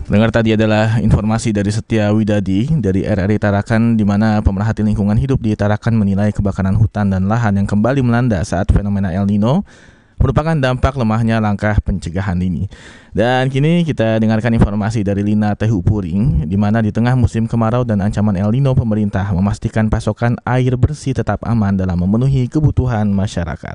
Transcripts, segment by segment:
Dengar tadi adalah informasi dari Setia Widadi dari RRI Tarakan, di mana pemerhati lingkungan hidup di Tarakan menilai kebakaran hutan dan lahan yang kembali melanda saat fenomena El Nino merupakan dampak lemahnya langkah pencegahan ini. Dan kini kita dengarkan informasi dari Lina Tehu Puring, di mana di tengah musim kemarau dan ancaman El Nino, pemerintah memastikan pasokan air bersih tetap aman dalam memenuhi kebutuhan masyarakat.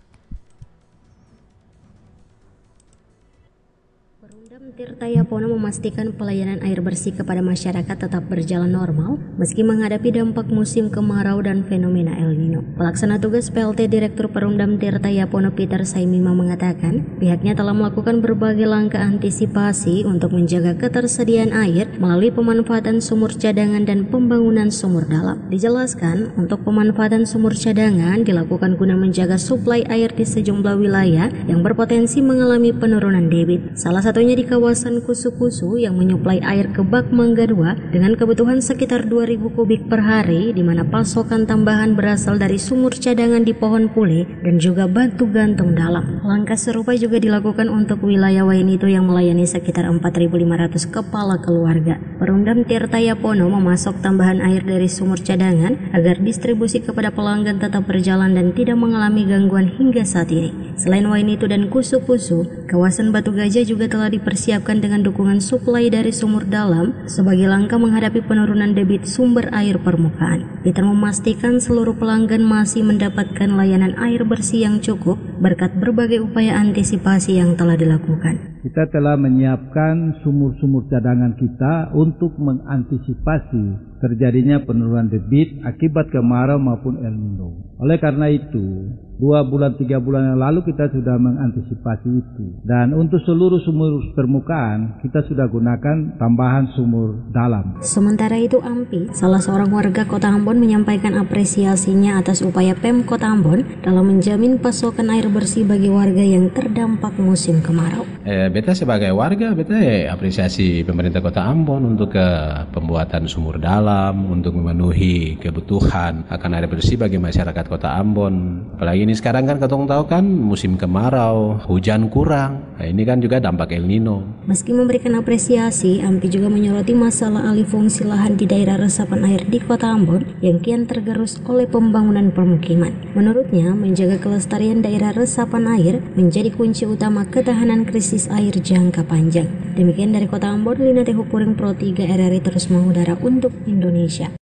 Perumdam Tirta Yapono memastikan pelayanan air bersih kepada masyarakat tetap berjalan normal meski menghadapi dampak musim kemarau dan fenomena El Nino. Pelaksana tugas PLT Direktur Perumdam Tirta Yapono Peter Saimima mengatakan pihaknya telah melakukan berbagai langkah antisipasi untuk menjaga ketersediaan air melalui pemanfaatan sumur cadangan dan pembangunan sumur dalam. Dijelaskan, untuk pemanfaatan sumur cadangan dilakukan guna menjaga suplai air di sejumlah wilayah yang berpotensi mengalami penurunan debit. Salah satunya di kawasan Kusu-Kusu yang menyuplai air ke Bak Mangga 2 dengan kebutuhan sekitar 2.000 kubik per hari, di mana pasokan tambahan berasal dari sumur cadangan di Pohon Pule dan juga batu gantung dalam. Langkah serupa juga dilakukan untuk wilayah Wainito yang melayani sekitar 4.500 kepala keluarga. Perumdam Tirta Yapono memasok tambahan air dari sumur cadangan agar distribusi kepada pelanggan tetap berjalan dan tidak mengalami gangguan hingga saat ini. Selain Wainito dan Kusu-Kusu, kawasan Batu Gajah juga telah dipersiapkan dengan dukungan suplai dari sumur dalam sebagai langkah menghadapi penurunan debit sumber air permukaan. Peter memastikan seluruh pelanggan masih mendapatkan layanan air bersih yang cukup berkat berbagai upaya antisipasi yang telah dilakukan. Kita telah menyiapkan sumur-sumur cadangan kita untuk mengantisipasi terjadinya penurunan debit akibat kemarau maupun El Nino. Oleh karena itu, 2-3 bulan yang lalu kita sudah mengantisipasi itu. Dan untuk seluruh sumur permukaan, kita sudah gunakan tambahan sumur dalam. Sementara itu, Ampi, salah seorang warga Kota Ambon, menyampaikan apresiasinya atas upaya Pemkot Ambon dalam menjamin pasokan air bersih bagi warga yang terdampak musim kemarau. Beta sebagai warga, beta apresiasi pemerintah Kota Ambon untuk pembuatan sumur dalam untuk memenuhi kebutuhan akan air bersih bagi masyarakat Kota Ambon. Apalagi ini sekarang kan ketong tahu kan musim kemarau, hujan kurang. Nah, ini kan juga dampak El Nino. Meski memberikan apresiasi, Ampi juga menyoroti masalah alih fungsi lahan di daerah resapan air di Kota Ambon yang kian tergerus oleh pembangunan permukiman. Menurutnya, menjaga kelestarian daerah resapan air menjadi kunci utama ketahanan krisis air jangka panjang. Demikian dari Kota Ambon, Lina Tehu Puring, Pro 3 RRI terus mengudara untuk Indonesia.